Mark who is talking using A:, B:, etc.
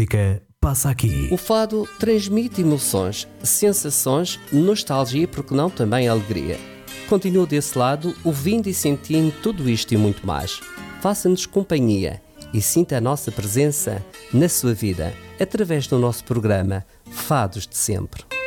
A: música passa aqui.
B: O fado transmite emoções, sensações, nostalgia e, por que não, também alegria. Continua desse lado, ouvindo e sentindo tudo isto e muito mais. Faça-nos companhia e sinta a nossa presença na sua vida, através do nosso programa Fados de Sempre.